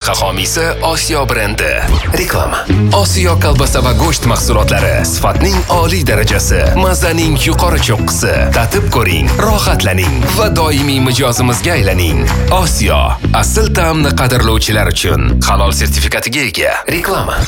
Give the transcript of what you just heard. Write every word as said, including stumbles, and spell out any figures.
haqiqiy homiysi Osiyo brendi. Reklama. Osiyo kolbasa va go'sht mahsulotlari sifatning oliy darajasi, mazaning yuqori cho'qqisi. Tatib ko'ring, rohatlaning va doimiy mijozimizga aylaning. Osiyo asl ta'mni qadrlovchilar uchun halol sertifikatiga ega. Reklama.